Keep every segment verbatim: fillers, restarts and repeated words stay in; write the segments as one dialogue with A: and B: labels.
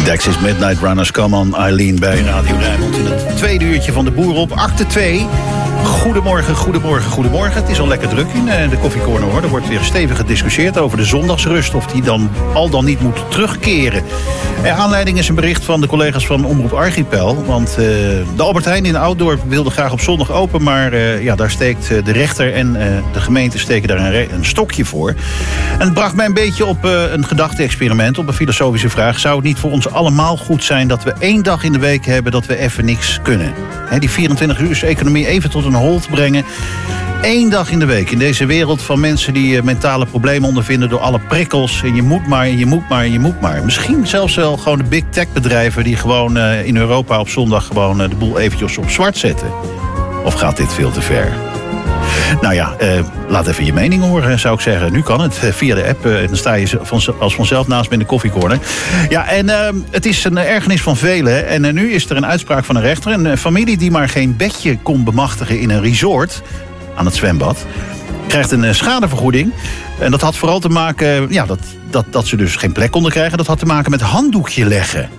A: Dexys Midnight Runners, Come On Eileen bij Radio Rijnmond. In het tweede uurtje van de Boer op, acht twee. Goedemorgen, goedemorgen, goedemorgen. Het is al lekker druk in de koffiecorner, hoor. Er wordt weer stevig gediscussieerd over de zondagsrust, of die dan al dan niet moet terugkeren. En aanleiding is een bericht van de collega's van Omroep Archipel. Want uh, de Albert Heijn in Ouddorp wilde graag op zondag open, maar uh, ja, daar steekt uh, de rechter en uh, de gemeente steken daar een, re- een stokje voor. En het bracht mij een beetje op uh, een gedachte-experiment, op een filosofische vraag. Zou het niet voor ons allemaal goed zijn dat we één dag in de week hebben dat we even niks kunnen? He, die vierentwintig uur economie even tot een halt brengen. Eén dag in de week in deze wereld van mensen die uh, mentale problemen ondervinden door alle prikkels. En je moet maar, en je moet maar, en je moet maar. Misschien zelfs wel gewoon de big tech bedrijven die gewoon uh, in Europa op zondag gewoon uh, de boel eventjes op zwart zetten. Of gaat dit veel te ver? Nou ja, uh, laat even je mening horen, zou ik zeggen. Nu kan het, uh, via de app. Uh, dan sta je van, als vanzelf naast me in de koffiecorner. Ja, en uh, het is een ergernis van velen. En uh, nu is er een uitspraak van een rechter. Een uh, familie die maar geen bedje kon bemachtigen in een resort aan het zwembad, krijgt een uh, schadevergoeding. En dat had vooral te maken, ja, dat, dat, dat ze dus geen plek konden krijgen. Dat had te maken met handdoekje leggen.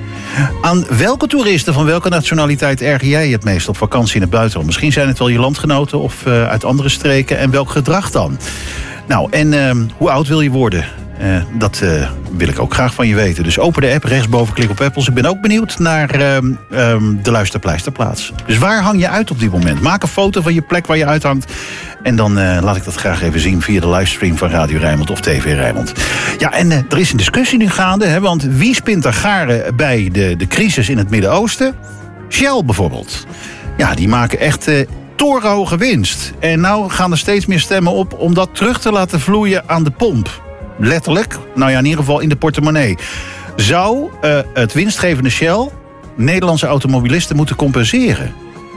A: Aan welke toeristen van welke nationaliteit erger jij je het meest op vakantie in het buitenland? Misschien zijn het wel je landgenoten of uh, uit andere streken. En welk gedrag dan? Nou, en uh, hoe oud wil je worden? Uh, dat uh, wil ik ook graag van je weten. Dus open de app, rechtsboven klik op Apples. Ik ben ook benieuwd naar uh, um, de luisterpleisterplaats. Dus waar hang je uit op dit moment? Maak een foto van je plek waar je uithangt. En dan uh, laat ik dat graag even zien via de livestream van Radio Rijnmond of T V Rijnmond. Ja, en uh, er is een discussie nu gaande. Hè, want wie spint er garen bij de, de crisis in het Midden-Oosten? Shell bijvoorbeeld. Ja, die maken echt Uh, torenhoge winst. En nou gaan er steeds meer stemmen op om dat terug te laten vloeien aan de pomp. Letterlijk, nou ja, in ieder geval in de portemonnee. Zou uh, het winstgevende Shell Nederlandse automobilisten moeten compenseren?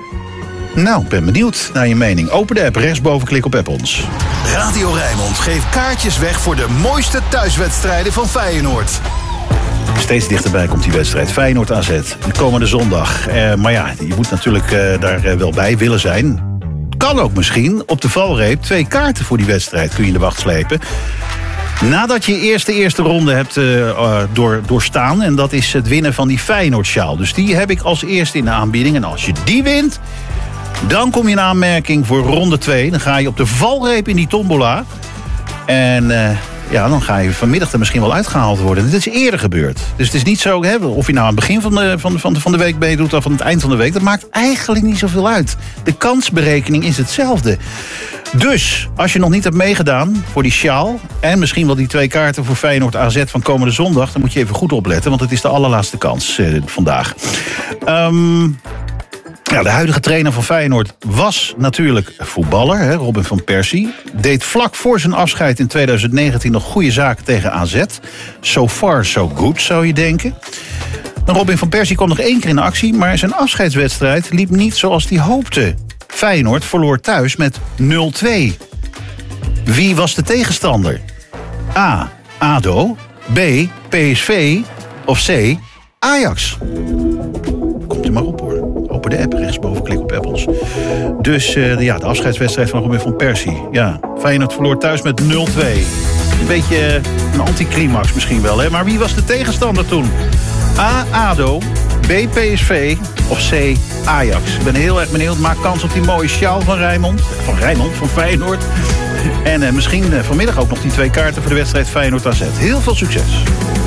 A: Nou, ik ben benieuwd naar je mening. Open de app, rechtsboven klik op App ons.
B: Radio Rijnmond geeft kaartjes weg voor de mooiste thuiswedstrijden van Feyenoord.
A: Steeds dichterbij komt die wedstrijd. Feyenoord A Z, de komende zondag. Uh, maar ja, je moet natuurlijk uh, daar uh, wel bij willen zijn. Kan ook misschien op de valreep twee kaarten voor die wedstrijd kun je in de wacht slepen. Nadat je eerst de eerste ronde hebt uh, uh, door, doorstaan. En dat is het winnen van die Feyenoord-sjaal. Dus die heb ik als eerste in de aanbieding. En als je die wint, dan kom je in aanmerking voor ronde twee. Dan ga je op de valreep in die tombola. En Uh, ja, dan ga je vanmiddag er misschien wel uitgehaald worden. Dit is eerder gebeurd. Dus het is niet zo, hè, of je nou aan het begin van de, van, de, van, de, van de week meedoet of aan het eind van de week. Dat maakt eigenlijk niet zoveel uit. De kansberekening is hetzelfde. Dus, als je nog niet hebt meegedaan voor die sjaal en misschien wel die twee kaarten voor Feyenoord A Z van komende zondag, dan moet je even goed opletten, want het is de allerlaatste kans uh, vandaag. Um, Ja, de huidige trainer van Feyenoord was natuurlijk voetballer, hè, Robin van Persie. Deed vlak voor zijn afscheid in twintig negentien nog goede zaken tegen A Z. So far, so good, zou je denken. Robin van Persie kwam nog één keer in actie, maar zijn afscheidswedstrijd liep niet zoals hij hoopte. Feyenoord verloor thuis met nul twee. Wie was de tegenstander? A. ADO, B. P S V of C. Ajax? Komt u maar op, hoor. Open de app, rechtsboven, klik op Apples. Dus uh, de, ja, de afscheidswedstrijd van Robin van Persie. Ja, Feyenoord verloor thuis met nul twee. Een beetje uh, een anticlimax misschien wel, hè? Maar wie was de tegenstander toen? A. ADO, B. P S V of C. Ajax? Ik ben heel erg benieuwd. Maak kans op die mooie sjaal van Rijnmond. Van Rijnmond, van Feyenoord. En uh, misschien uh, vanmiddag ook nog die twee kaarten voor de wedstrijd Feyenoord A Z. Heel veel succes.